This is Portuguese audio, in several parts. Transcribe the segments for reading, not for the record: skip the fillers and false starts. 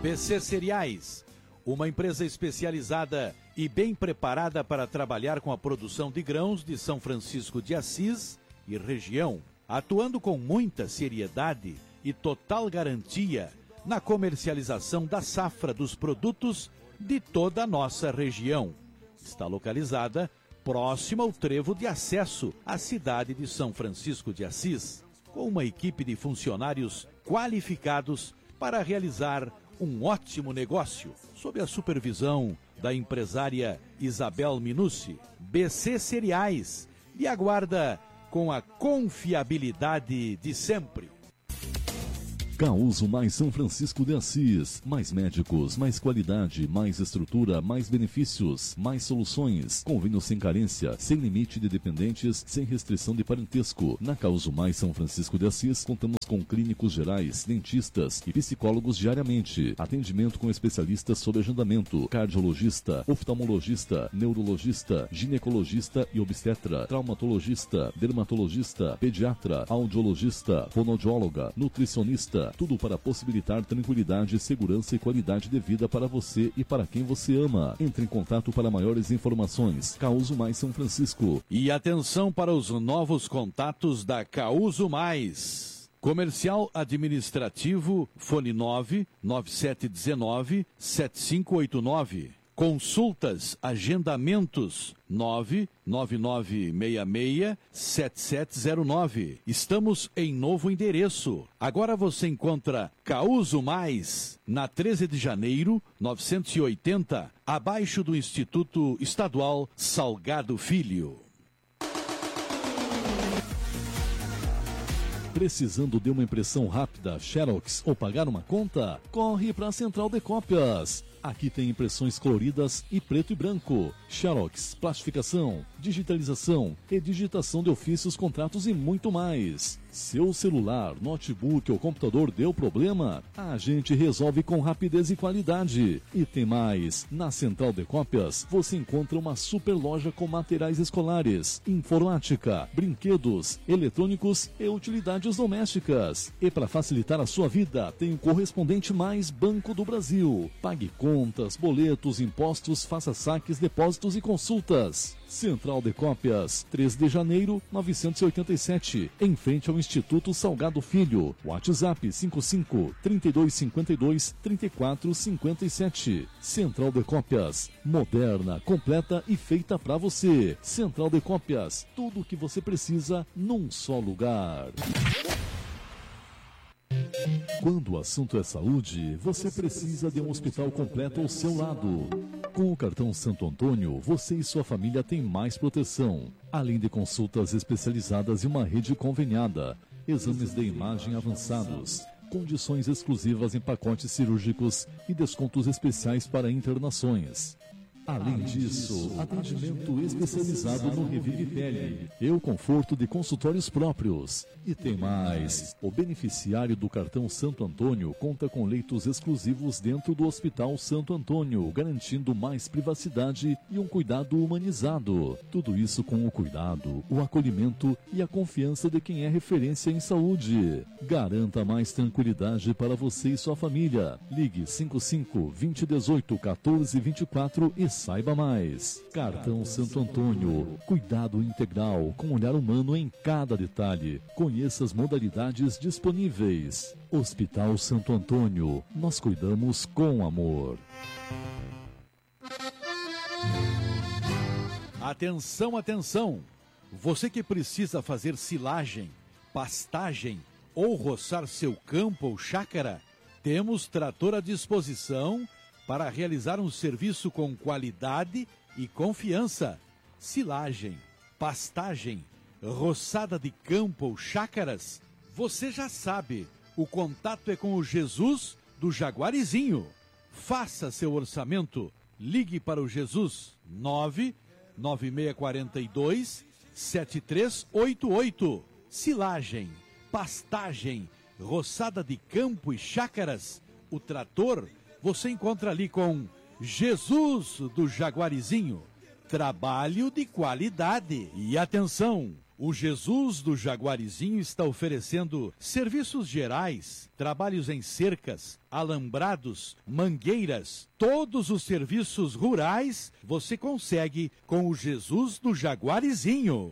BC Cereais, uma empresa especializada e bem preparada para trabalhar com a produção de grãos de São Francisco de Assis e região, atuando com muita seriedade e total garantia na comercialização da safra dos produtos de toda a nossa região. Está localizada próxima ao trevo de acesso à cidade de São Francisco de Assis, com uma equipe de funcionários qualificados para realizar um ótimo negócio, sob a supervisão da empresária Isabel Minucci. BC Cereais lhe aguarda com a confiabilidade de sempre. Causo Mais São Francisco de Assis. Mais médicos, mais qualidade, mais estrutura, mais benefícios, mais soluções. Convênio sem carência, sem limite de dependentes, sem restrição de parentesco. Na Causo Mais São Francisco de Assis, contamos com clínicos gerais, dentistas e psicólogos diariamente. Atendimento com especialistas sob agendamento. Cardiologista, oftalmologista, neurologista, ginecologista e obstetra, traumatologista, dermatologista, pediatra, audiologista, fonoaudióloga, nutricionista. Tudo para possibilitar tranquilidade, segurança e qualidade de vida para você e para quem você ama. Entre em contato para maiores informações. Causo Mais São Francisco. E atenção para os novos contatos da Causo Mais. Comercial Administrativo, fone 99719-7589. Consultas, agendamentos, 99966-7709. Estamos em novo endereço. Agora você encontra Causo Mais, na 13 de janeiro, 980, abaixo do Instituto Estadual Salgado Filho. Precisando de uma impressão rápida, Xerox ou pagar uma conta? Corre para a Central de Cópias. Aqui tem impressões coloridas e preto e branco, Xerox, plastificação, digitalização, redigitação de ofícios, contratos e muito mais. Seu celular, notebook ou computador deu problema? A gente resolve com rapidez e qualidade. E tem mais, na Central de Cópias você encontra uma super loja com materiais escolares, informática, brinquedos, eletrônicos e utilidades domésticas. E para facilitar a sua vida, tem o correspondente mais Banco do Brasil. Pague contas, boletos, impostos, faça saques, depósitos e consultas. Central de Cópias, 3 de janeiro, 987, em frente ao Instituto Salgado Filho. WhatsApp 55-3252-3457. Central de Cópias, moderna, completa e feita para você. Central de Cópias, tudo o que você precisa num só lugar. Quando o assunto é saúde, você precisa de um hospital completo ao seu lado. Com o cartão Santo Antônio, você e sua família têm mais proteção, além de consultas especializadas e uma rede conveniada, exames de imagem avançados, condições exclusivas em pacotes cirúrgicos e descontos especiais para internações. Além disso, atendimento especializado no Revive Pele e o conforto de consultórios próprios. E tem mais, o beneficiário do cartão Santo Antônio conta com leitos exclusivos dentro do Hospital Santo Antônio, garantindo mais privacidade e um cuidado humanizado. Tudo isso com o cuidado, o acolhimento e a confiança de quem é referência em saúde. Garanta mais tranquilidade para você e sua família. Ligue 55-2018-1424 e saiba mais. Cartão Santo Antônio. Cuidado integral com olhar humano em cada detalhe. Conheça as modalidades disponíveis. Hospital Santo Antônio. Nós cuidamos com amor. Atenção, atenção! Você que precisa fazer silagem, pastagem ou roçar seu campo ou chácara, temos trator à disposição para realizar um serviço com qualidade e confiança. Silagem, pastagem, roçada de campo ou chácaras, você já sabe, o contato é com o Jesus do Jaguarizinho. Faça seu orçamento, ligue para o Jesus 99642-7388. Silagem, pastagem, roçada de campo e chácaras, o trator você encontra ali com Jesus do Jaguarizinho. Trabalho de qualidade. E atenção, O Jesus do Jaguarizinho está oferecendo serviços gerais, trabalhos em cercas, alambrados, mangueiras. Todos os serviços rurais você consegue com o Jesus do Jaguarizinho.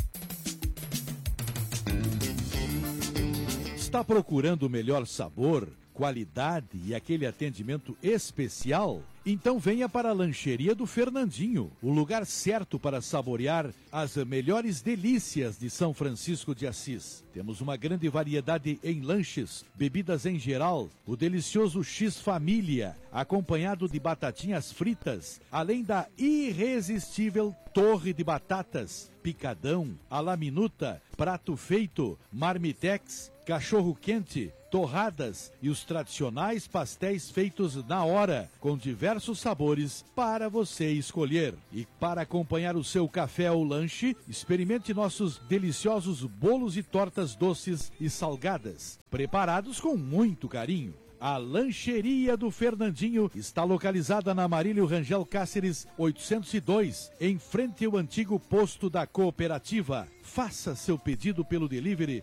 Está procurando o melhor sabor, qualidade e aquele atendimento especial? Então venha para a Lancheria do Fernandinho, o lugar certo para saborear as melhores delícias de São Francisco de Assis. Temos uma grande variedade em lanches, bebidas em geral, o delicioso X-Família, acompanhado de batatinhas fritas, além da irresistível torre de batatas, picadão, à la minuta, prato feito, marmitex, cachorro-quente, torradas e os tradicionais pastéis feitos na hora, com diversos sabores para você escolher. E para acompanhar o seu café ou lanche, experimente nossos deliciosos bolos e tortas doces e salgadas, preparados com muito carinho. A Lancheria do Fernandinho está localizada na Marílio Rangel Cáceres 802, em frente ao antigo posto da Cooperativa. Faça seu pedido pelo delivery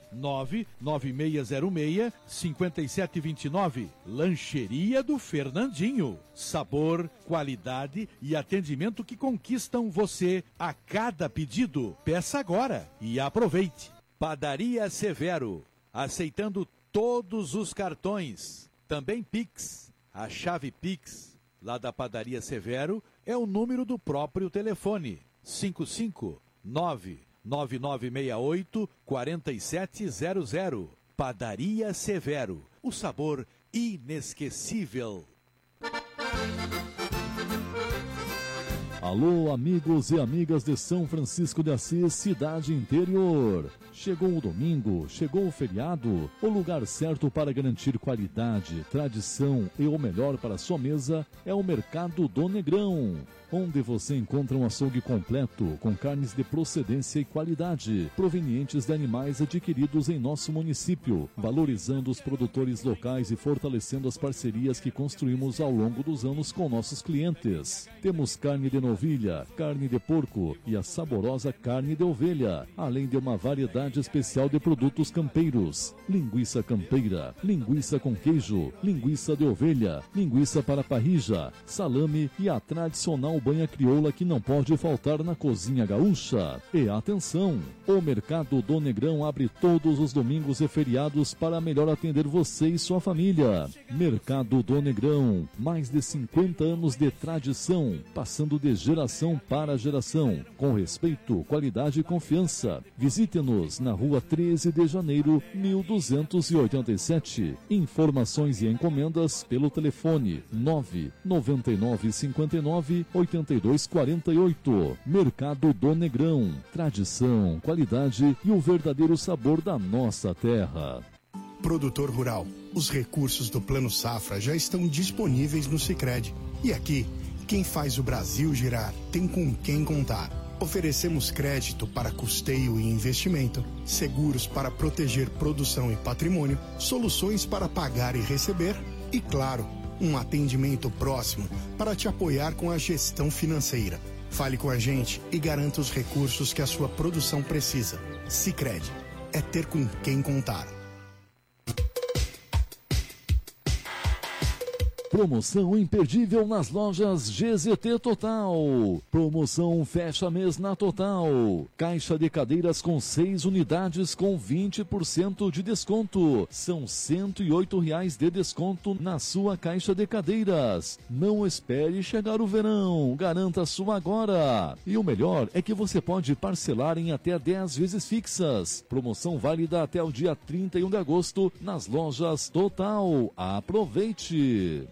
99606-5729. Lancheria do Fernandinho. Sabor, qualidade e atendimento que conquistam você a cada pedido. Peça agora e aproveite. Padaria Severo, aceitando todos os cartões. Também Pix. A chave Pix, lá da Padaria Severo, é o número do próprio telefone. 559-9968-4700. Padaria Severo. O sabor inesquecível. Alô, amigos e amigas de São Francisco de Assis, cidade interior. Chegou o domingo, chegou o feriado, o lugar certo para garantir qualidade, tradição e o melhor para a sua mesa é o Mercado do Negrão, onde você encontra um açougue completo com carnes de procedência e qualidade, provenientes de animais adquiridos em nosso município, valorizando os produtores locais e fortalecendo as parcerias que construímos ao longo dos anos com nossos clientes. Temos carne de novilha, carne de porco e a saborosa carne de ovelha, além de uma variedade especial de produtos campeiros, linguiça campeira, linguiça com queijo, linguiça de ovelha, linguiça para parrija, salame e a tradicional banha crioula que não pode faltar na cozinha gaúcha. E atenção, o Mercado do Negrão abre todos os domingos e feriados para melhor atender você e sua família. Mercado do Negrão, mais de 50 anos de tradição, passando de geração para geração, com respeito, qualidade e confiança. Visite-nos na rua 13 de janeiro, 1287. Informações e encomendas pelo telefone 99959-8248. Mercado do Negrão. Tradição, qualidade e o verdadeiro sabor da nossa terra. Produtor rural, os recursos do Plano Safra já estão disponíveis no Sicredi. E aqui, quem faz o Brasil girar tem com quem contar. Oferecemos crédito para custeio e investimento, seguros para proteger produção e patrimônio, soluções para pagar e receber e, claro, um atendimento próximo para te apoiar com a gestão financeira. Fale com a gente e garanta os recursos que a sua produção precisa. Sicredi é ter com quem contar. Promoção imperdível nas lojas GZT Total. Promoção fecha mês na Total. Caixa de cadeiras com 6 unidades com 20% de desconto. São R$ 108 de desconto na sua caixa de cadeiras. Não espere chegar o verão. Garanta a sua agora. E o melhor é que você pode parcelar em até 10 vezes fixas. Promoção válida até o dia 31 de agosto nas lojas Total. Aproveite!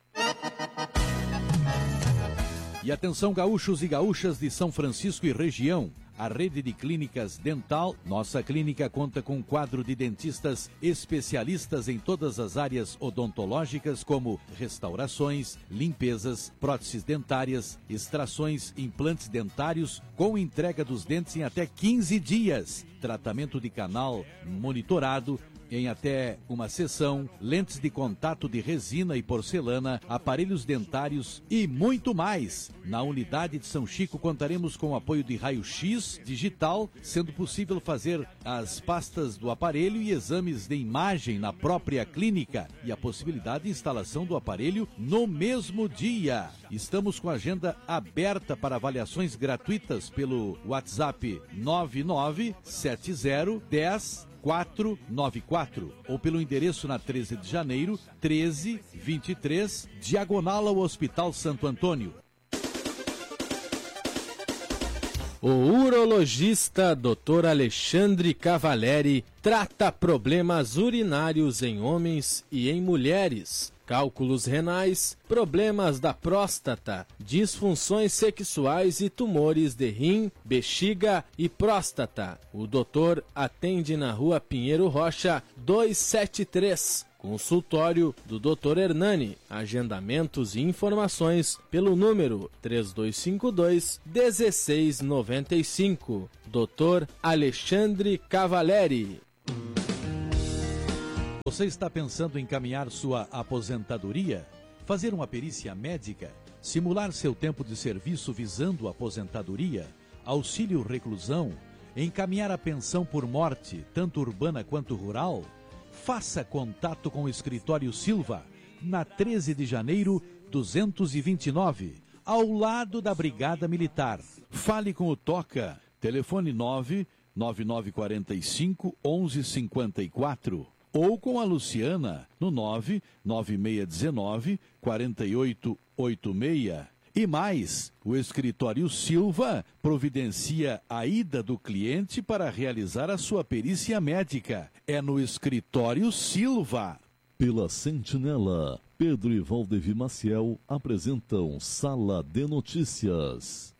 E atenção, gaúchos e gaúchas de São Francisco e região. A rede de clínicas dental, nossa clínica conta com um quadro de dentistas especialistas em todas as áreas odontológicas, como restaurações, limpezas, próteses dentárias, extrações, implantes dentários, com entrega dos dentes em até 15 dias. Tratamento de canal monitorado, em até uma sessão, lentes de contato de resina e porcelana, aparelhos dentários e muito mais. Na unidade de São Chico contaremos com o apoio de raio-x digital, sendo possível fazer as pastas do aparelho e exames de imagem na própria clínica e a possibilidade de instalação do aparelho no mesmo dia. Estamos com a agenda aberta para avaliações gratuitas pelo WhatsApp 997010-494 ou pelo endereço na 13 de janeiro, 1323, diagonal ao Hospital Santo Antônio. O urologista Dr. Alexandre Cavaleri trata problemas urinários em homens e em mulheres, cálculos renais, problemas da próstata, disfunções sexuais e tumores de rim, bexiga e próstata. O doutor atende na Rua Pinheiro Rocha, 273. Consultório do Dr. Hernani. Agendamentos e informações pelo número 3252-1695. Dr. Alexandre Cavaleri. Você está pensando em encaminhar sua aposentadoria? Fazer uma perícia médica? Simular seu tempo de serviço visando aposentadoria? Auxílio reclusão? Encaminhar a pensão por morte, tanto urbana quanto rural? Faça contato com o Escritório Silva, na 13 de janeiro, 229, ao lado da Brigada Militar. Fale com o Toca, telefone 99945-1154, ou com a Luciana, no 99619-4886. E mais, o Escritório Silva providencia a ida do cliente para realizar a sua perícia médica. É no Escritório Silva. Pela Sentinela, Pedro e Valdevir Maciel apresentam Sala de Notícias.